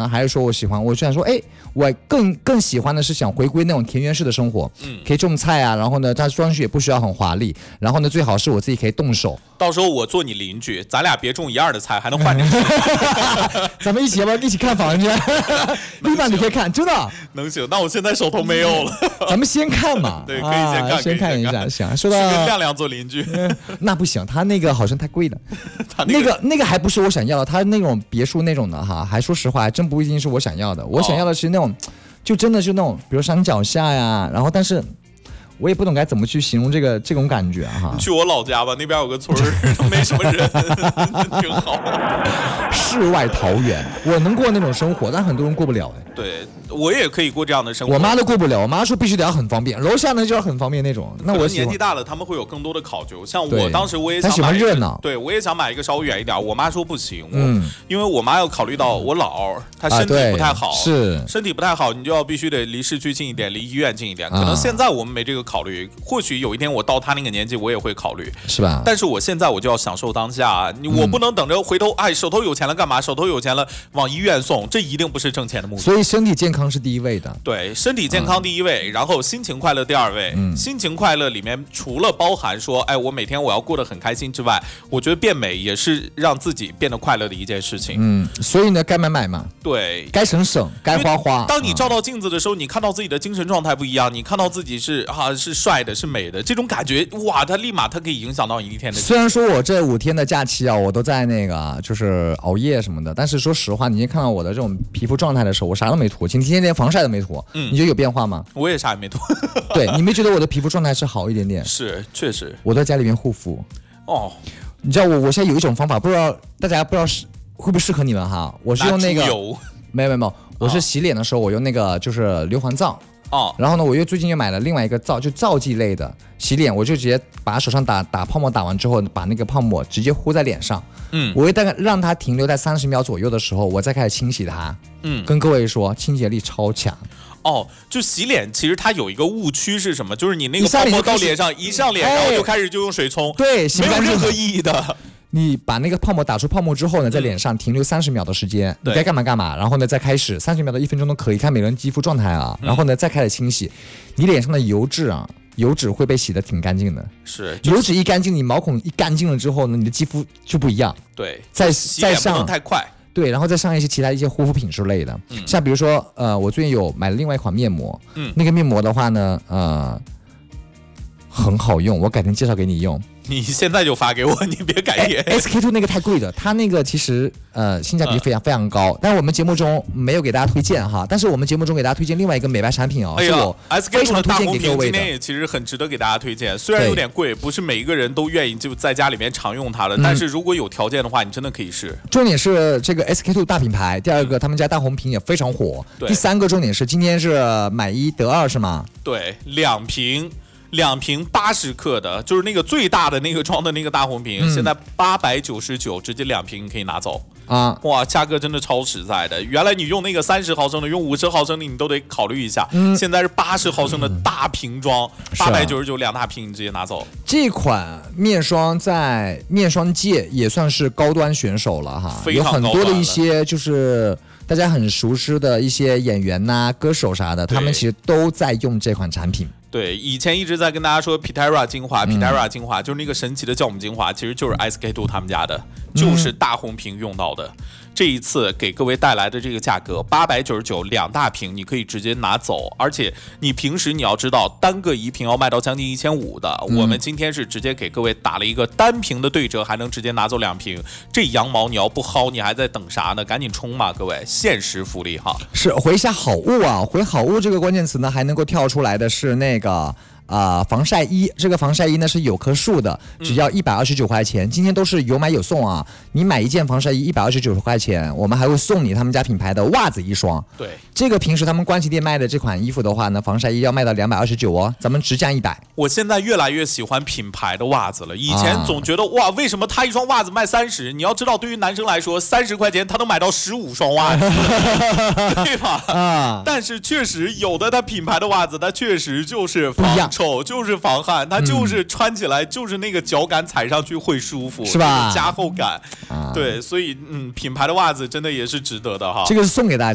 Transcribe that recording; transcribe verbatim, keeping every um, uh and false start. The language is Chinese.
呢，还是说我喜欢？我就想说，哎，我更更喜欢的是想回归那种田园式的生活，嗯，可以种菜啊，然后呢，它装饰也不需要很华丽，然后呢，最好是我自己可以动手。 到时候我做你邻居，咱俩别种一样的菜，还能换点吃。 咱们一起要不要一起看房去？立马你可以看，真的能行。那我现在手头没有了。 咱们先看嘛， 对，可以先看， 啊、先看一下。行，说到跟亮亮做邻居、 嗯，那不行，他那个好像太贵了。他那个、那个、那个还不是我想要的，他那种别墅那种的哈，还说实话，还真不一定是我想要的。我想要的是那种，哦、就真的是那种，比如山脚下呀，然后但是。我也不懂该怎么去形容这个这种感觉哈。 你去我老家吧，那边有个村儿，没什么人，挺好。 世外桃源，我能过那种生活，但很多人过不了哎。 对，我也可以过这样的生活。 我妈都过不了，我妈说必须得要很方便，楼下呢就要很方便那种。那我年纪大了，他们会有更多的考究。像我当时我也想买， 喜欢热闹， 对我也想买一个稍微远一点。我妈说不行，嗯，因为我妈要考虑到我老，她身体不太好， 啊、是身体不太好，你就要必须得离市区近一点，离医院近一点。可能现在我们没这个考虑，或许有一天我到她那个年纪，我也会考虑， 是吧？ 但是我现在我就要享受当下，你我不能等着回头，哎，手头有钱了干嘛？手头有钱了往医院送，这一定不是挣钱的目的。 所以身体健康是第一位的。 对，身体健康第一位，嗯、然后心情快乐第二位。嗯，心情快乐里面除了包含说，哎，我每天我要过得很开心之外，我觉得变美也是让自己变得快乐的一件事情。 嗯，所以呢，该买买嘛， 对， 该省省，该花花。 当你照到镜子的时候，你看到自己的精神状态不一样，你看到自己是啊是帅的，是美的，这种感觉哇，它立马它可以影响到你一天的。 虽然说我这五天的假期啊，我都在那个就是熬夜什么的，但是说实话，你先看到我的这种皮肤状态的时候，我啥都没涂，今天连防晒都没涂。嗯，你觉得有变化吗？ 我也啥也没涂。 对，你没觉得我的皮肤状态是好一点点？ 是，确实。 我在家里面护肤。哦，你知道我我现在有一种方法，不知道大家不知道是会不会适合你们哈？我是用那个油， 没有没有没有，我是洗脸的时候我用那个就是硫磺皂。 哦， 然后呢，我又最近又买了另外一个皂，就皂剂类的洗脸，我就直接把手上打打泡沫，打完之后把那个泡沫直接糊在脸上。嗯，我会大概让它停留在三十秒左右的时候，我再开始清洗它。嗯，跟各位说，清洁力超强。 哦，就洗脸，其实它有一个误区是什么？就是你那个泡沫到脸上一上脸，然后就开始就用水冲， 对， 没有任何意义的。 你把那个泡沫打出泡沫之后呢，在脸上停留三十秒的时间，你该干嘛干嘛，然后呢再开始三十秒到一分钟都可以，看每个人肌肤状态啊，然后呢再开始清洗，你脸上的油脂啊，油脂会被洗得挺干净的。 是， 油脂一干净，你毛孔一干净了之后呢，你的肌肤就不一样。 对， 再再上不能太快。 对，然后再上一些其他一些护肤品之类的，嗯、像比如说呃，我最近有买了另外一款面膜，嗯，那个面膜的话呢，呃，很好用，我改天介绍给你用。 你现在就发给我，你别改天。 S K two 那个太贵了，它那个其实呃性价比非常非常高，但是我们节目中没有给大家推荐哈。但是我们节目中给大家推荐另外一个美白产品哦， 哎、 是我非常推荐给各位的。 今天也其实很值得给大家推荐，虽然有点贵，不是每一个人都愿意就在家里面常用它的，嗯、但是如果有条件的话，你真的可以试。 重点是这个 S K two 大品牌，第二个、嗯、他们家大红瓶也非常火，第三个重点是今天是买一得二是吗？ 对，两瓶。两瓶八十克的，就是那个最大的那个装的那个大红瓶，嗯、现在八百九十九，直接两瓶你可以拿走啊！哇，价格真的超实在的。原来你用那个三十毫升的，用五十毫升的，你都得考虑一下。嗯、现在是八十毫升的大瓶装，八百九十九两大瓶，你直接拿走。 这款面霜在面霜界也算是高端选手了哈， 非常高端了， 有很多的一些就是大家很熟知的一些演员呐、啊、歌手啥的，他们其实都在用这款产品。 对，以前一直在跟大家说 Pitera 精华 ，Pitera 精华、嗯、就是那个神奇的酵母精华，其实就是 S K two 他们家的，就是大红瓶用到的。嗯、这一次给各位带来的这个价格八百九十九两大瓶，你可以直接拿走，而且你平时你要知道，单个一瓶要卖到将近一千五的，嗯、我们今天是直接给各位打了一个单瓶的对折，还能直接拿走两瓶。这羊毛你要不薅，你还在等啥呢？赶紧冲吧，各位，限时福利哈！ 是回一下好物啊，回好物这个关键词呢，还能够跳出来的是那个。啊、呃，防晒衣，这个防晒衣呢是有棵树的，只要一百二十九块钱。嗯、今天都是有买有送啊！你买一件防晒衣一百二十九块钱，我们还会送你他们家品牌的袜子一双。 对， 这个平时他们关系店卖的这款衣服的话呢，防晒衣要卖到两百二十九哦，咱们直降一百。 我现在越来越喜欢品牌的袜子了，以前总觉得、啊、哇，为什么他一双袜子卖三十？你要知道，对于男生来说，三十块钱他能买到十五双袜子，对吧？啊，但是确实有的它品牌的袜子，它确实就是防丑，就是防汗，它就是穿起来就是那个脚感踩上去会舒服， 是吧？ 加厚感，啊、对，所以嗯，品牌的袜子真的也是值得的哈。 这个是送给大家。